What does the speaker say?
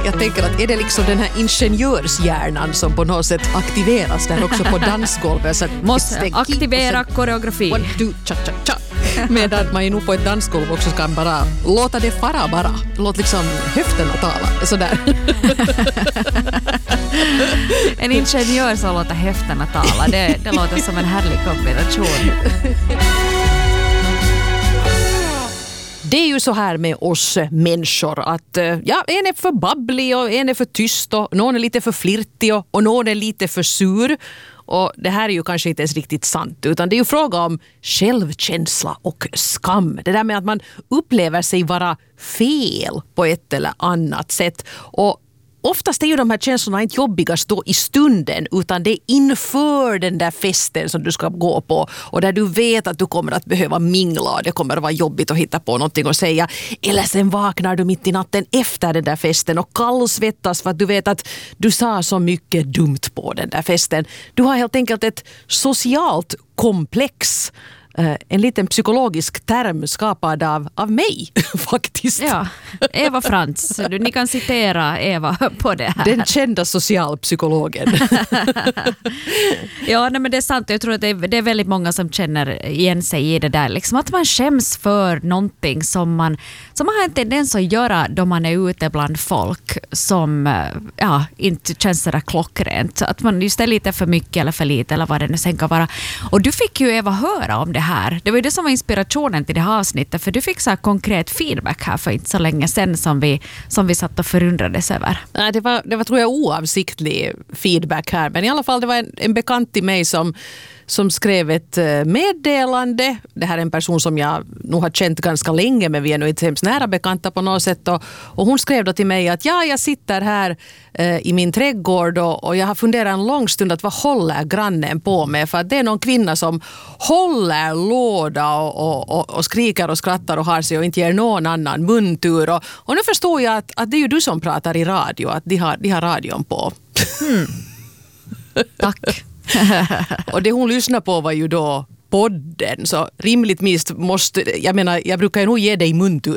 Jag tänker att är det liksom den här ingenjörshjärnan som på något sätt aktiveras där också på dansgolvet? Så måste aktivera koreografi. One, two, cha, cha, cha. Medan man ju nog på ett dansgolv också kan bara låta det fara bara. Låt liksom höften att tala. Sådär. En ingenjör som låter höften att tala. Det låter som en härlig kombination. Det är ju så här med oss människor att ja, en är för babblig och en är för tyst och någon är lite för flirtig och någon är lite för sur. Och det här är ju kanske inte ens riktigt sant, utan det är ju fråga om självkänsla och skam. Det där med att man upplever sig vara fel på ett eller annat sätt. Och oftast är ju de här känslorna inte jobbigast då i stunden, utan det är inför den där festen som du ska gå på och där du vet att du kommer att behöva mingla och det kommer att vara jobbigt att hitta på någonting att säga. Eller sen vaknar du mitt i natten efter den där festen och kallsvettas för att du vet att du sa så mycket dumt på den där festen. Du har helt enkelt ett socialt komplex. En liten psykologisk term skapad av mig faktiskt. Ja, Eva Frans. Ni kan citera Eva på det här. Den kända socialpsykologen. Ja, nej, men det är sant. Jag tror att det är väldigt många som känner igen sig i det där. Liksom att man skäms för någonting som man har en tendens att göra då man är ute bland folk som inte känns sådär klockrent. Att man just är lite för mycket eller för lite eller vad det nu sen kan vara. Och du fick ju Eva höra om det här. Det var ju det som var inspirationen till det här avsnittet, för du fick så här konkret feedback här för inte så länge sedan som vi satt och förundrades över. Nej, det var tror jag oavsiktlig feedback här, men i alla fall det var en bekant till mig som skrev ett meddelande. Det här är en person som jag nog har känt ganska länge, men vi är nog inte hemskt nära bekanta på något sätt. Och hon skrev då till mig att jag sitter här i min trädgård och jag har funderat en lång stund att vad håller grannen på med? För att det är någon kvinna som håller låda och skriker och skrattar och har sig och inte ger någon annan muntur. Och nu förstår jag att det är ju du som pratar i radio, att de har radion på. Tack. Och det hon lyssnar på var ju då podden, så rimligtvis jag brukar ju nog ge dig muntur